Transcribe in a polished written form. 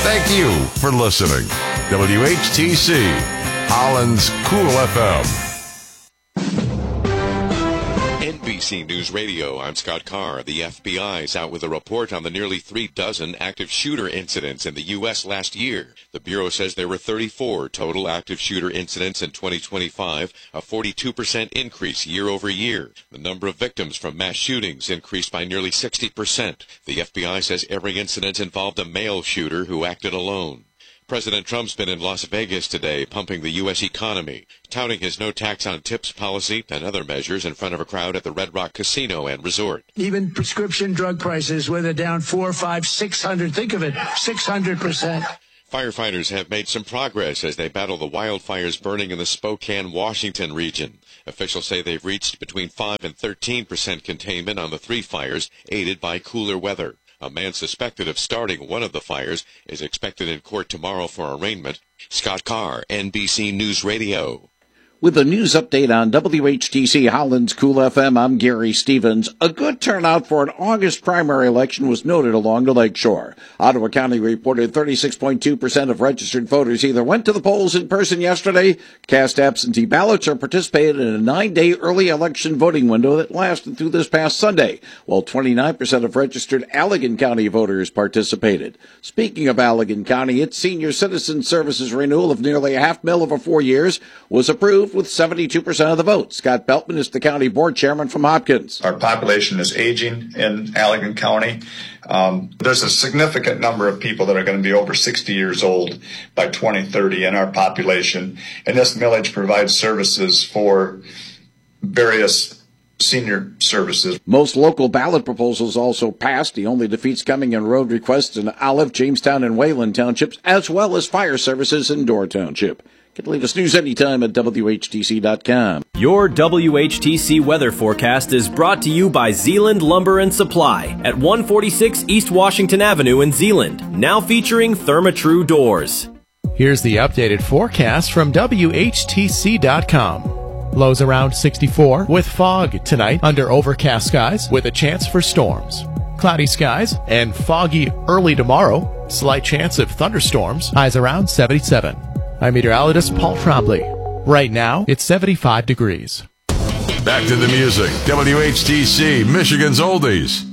Thank you for listening. WHTC, Holland's Cool FM. NBC News Radio, I'm Scott Carr. The FBI is out with a report on the nearly 3 dozen active shooter incidents in the U.S. last year. The Bureau says there were 34 total active shooter incidents in 2025, a 42% increase year over year. The number of victims from mass shootings increased by nearly 60%. The FBI says every incident involved a male shooter who acted alone. President Trump's been in Las Vegas today, pumping the U.S. economy, touting his no tax on tips policy and other measures in front of a crowd at the Red Rock Casino and Resort. Even prescription drug prices, where they're down 400, 500, 600, think of it, 600%. Firefighters have made some progress as they battle the wildfires burning in the Spokane, Washington region. Officials say they've reached between 5 and 13% containment on the 3 fires, aided by cooler weather. A man suspected of starting one of the fires is expected in court tomorrow for arraignment. Scott Carr, NBC News Radio. With a news update on WHTC Holland's Cool FM, I'm Gary Stevens. A good turnout for an August primary election was noted along the lakeshore. Ottawa County reported 36.2% of registered voters either went to the polls in person yesterday, cast absentee ballots, or participated in a 9-day early election voting window that lasted through this past Sunday, while 29% of registered Allegan County voters participated. Speaking of Allegan County, its senior citizen services renewal of nearly $500,000 over 4 years was approved with 72% of the vote. Scott Beltman is the county board chairman from Hopkins. Our population is aging in Allegan County. There's a significant number of people that are going to be over 60 years old by 2030 in our population, and this millage provides services for various senior services. Most local ballot proposals also passed. The only defeats coming in road requests in Olive, Jamestown, and Wayland townships, as well as fire services in Door Township. Get the latest news anytime at WHTC.com. Your WHTC weather forecast is brought to you by Zeeland Lumber and Supply at 146 East Washington Avenue in Zeeland, now featuring Therma-Tru doors. Here's the updated forecast from WHTC.com. Lows around 64 with fog tonight under overcast skies with a chance for storms. Cloudy skies and foggy early tomorrow. Slight chance of thunderstorms. Highs around 77. I'm meteorologist Paul Trombley. Right now, it's 75 degrees. Back to the music. WHTC, Michigan's Oldies.